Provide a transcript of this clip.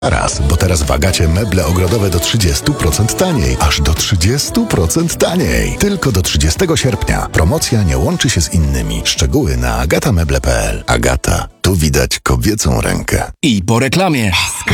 Raz, bo teraz w Agacie meble ogrodowe do 30% taniej. Aż do 30% taniej. Tylko do 30 sierpnia. Promocja nie łączy się z innymi. Szczegóły na agatameble.pl. Agata. Tu widać kobiecą rękę. I po reklamie.